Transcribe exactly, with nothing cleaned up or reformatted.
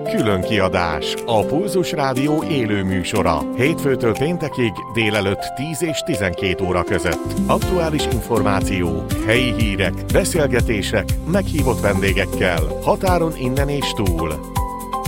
Külön kiadás, a Pulzus Rádió élő műsora. Hétfőtől péntekig délelőtt tíz és tizenkét óra között. Aktuális információ, helyi hírek, beszélgetések, meghívott vendégekkel, határon innen és túl.